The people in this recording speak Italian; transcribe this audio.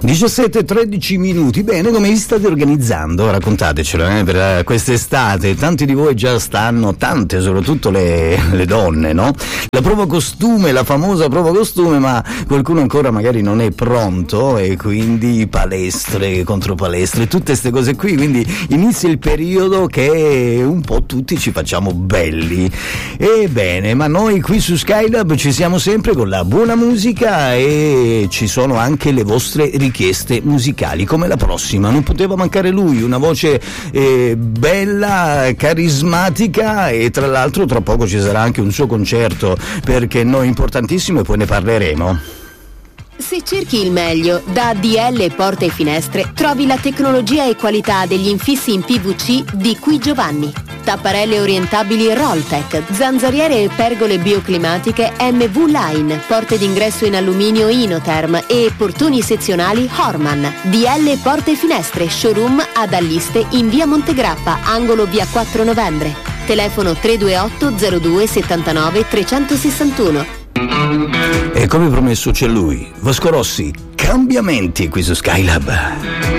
17:13 minuti. Bene, come vi state organizzando? Raccontatecelo, per quest'estate. Tanti di voi già stanno, tante soprattutto le donne, no? La prova costume, la famosa prova costume, ma qualcuno ancora magari non è pronto e quindi palestre, contropalestre, tutte queste cose qui, quindi inizia il periodo che un po' tutti ci facciamo belli. Ebbene, ma noi qui su Skylab ci siamo sempre con la buona musica e ci sono anche le vostre richieste musicali, come la prossima. Non poteva mancare lui, una voce bella, carismatica, e tra l'altro tra poco ci sarà anche un suo concerto, perché noi importantissimo, e poi ne parleremo. Se cerchi il meglio, da DL Porte e Finestre trovi la tecnologia e qualità degli infissi in PVC di Qui Giovanni. Tapparelle orientabili Rolltech, zanzariere e pergole bioclimatiche MV Line, porte d'ingresso in alluminio Inoterm e portoni sezionali Horman. DL Porte e Finestre, showroom ad Alliste in via Montegrappa, angolo via 4 novembre. Telefono 328 02 79 361. E come promesso c'è lui, Vasco Rossi, Cambiamenti qui su Skylab.